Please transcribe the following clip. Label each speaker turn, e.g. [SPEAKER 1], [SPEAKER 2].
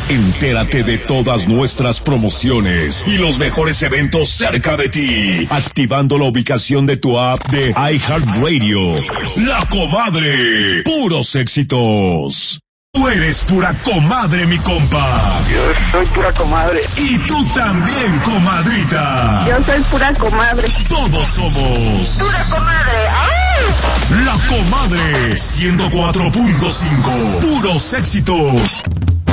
[SPEAKER 1] Entérate de todas nuestras promociones y los mejores eventos cerca de ti, activando la ubicación de tu app de iHeartRadio. La Comadre, puros éxitos. Tú eres pura comadre, mi compa.
[SPEAKER 2] Yo soy pura comadre.
[SPEAKER 1] Y tú también, comadrita.
[SPEAKER 2] Yo soy pura comadre.
[SPEAKER 1] Todos somos
[SPEAKER 2] pura comadre. ¡Ah!
[SPEAKER 1] La Comadre 104.5. Puros éxitos.